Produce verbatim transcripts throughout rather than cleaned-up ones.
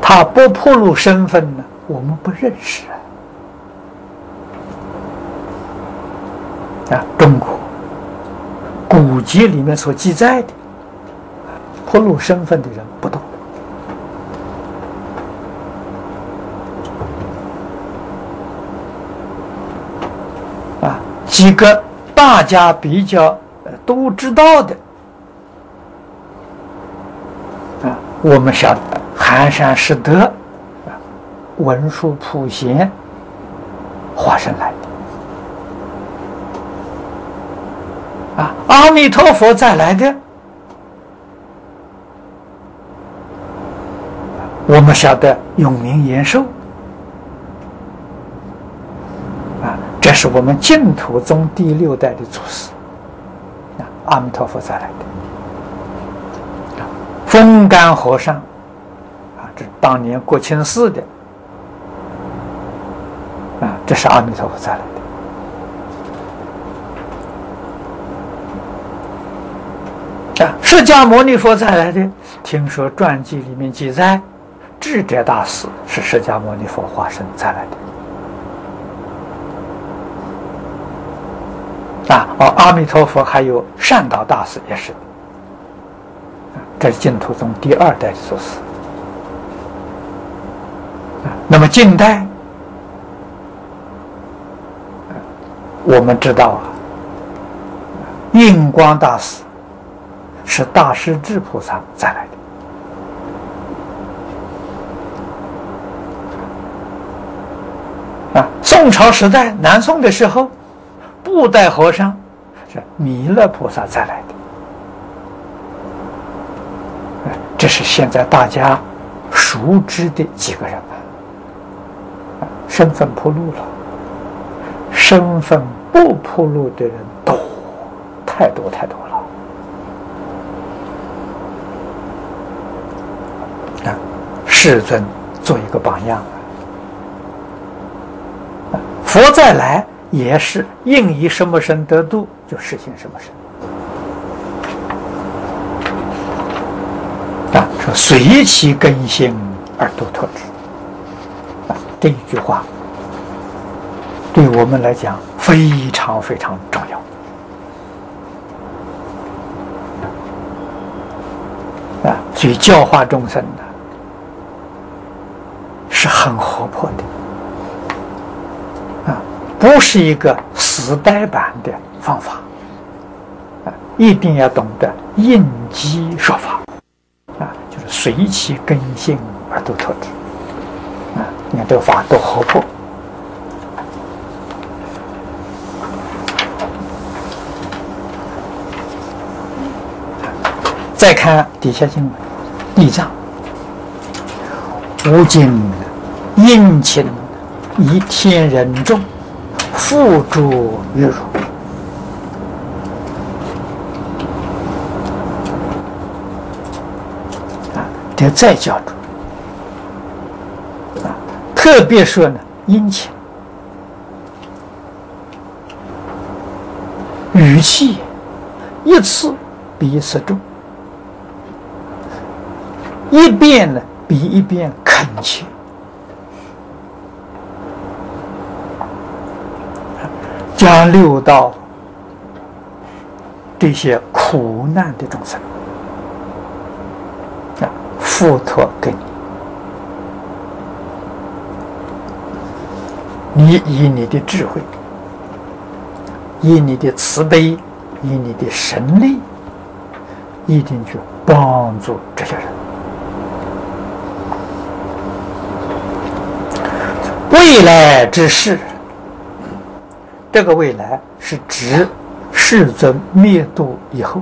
他不暴露身份呢，我们不认识啊。啊，中国古籍里面所记载的暴露身份的人不多。啊，几个大家比较都知道的啊，我们晓得寒山拾得啊，文殊普贤化身来的啊，阿弥陀佛再来的，我们晓得永明延寿啊，这是我们净土宗第六代的祖师啊，阿弥陀佛再来的啊，风干和尚啊，这当年国清寺的啊，这是阿弥陀佛再来的。啊，释迦牟尼佛再来的，听说传记里面记载，智者大师是释迦牟尼佛化身再来的。啊，哦，阿弥陀佛还有善导大师也是的。啊，这是净土宗第二代的祖师。啊，那么近代，啊，我们知道啊，印光大师是大势至菩萨再来的。啊，宋朝时代南宋的时候，布袋和尚是弥勒菩萨再来的。这是现在大家熟知的几个人啊，身份暴露了，身份不暴露的人多，太多太多了。啊，世尊做一个榜样啊！佛再来也是应以什么身得度，就实现什么身。啊，说随其根性而度脱之。啊，这一句话对我们来讲非常非常重要。啊，所以教化众生呢，是很活泼的。啊，不是一个死呆板的方法。啊，一定要懂得应机说法。啊，就是随其根性而度脱之。啊，你看这个法多活泼。再看底下经文，地藏无尽殷勤以天人众，付诸于汝。啊，这再教主啊，特别说呢，殷勤语气一次比一次重。一遍呢比一遍恳切，将六道这些苦难的众生啊付托给你，你以你的智慧，以你的慈悲，以你的神力，一定去帮助这些人。未来之事，这个未来是指世尊灭度以后。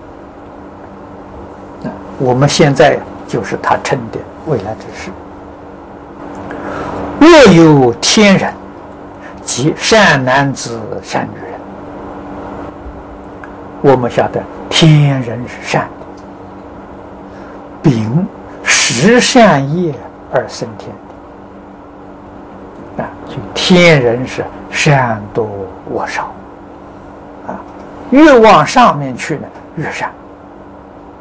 我们现在就是他称的未来之事。若有天人及善男子善女人，我们晓得天人是善的，秉十善业而生天。啊，就天人是善多我少，啊，越往上面去呢越善。